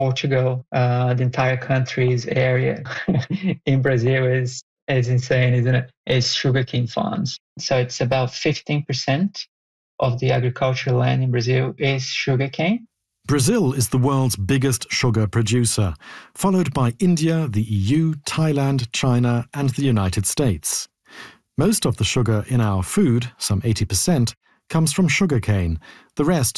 Portugal, the entire country's area in Brazil is insane, isn't it? It's sugarcane farms. So it's about 15% of the agricultural land in Brazil is sugarcane. Brazil is the world's biggest sugar producer, followed by India, the EU, Thailand, China, and the United States. Most of the sugar in our food, some 80%, comes from sugarcane. The rest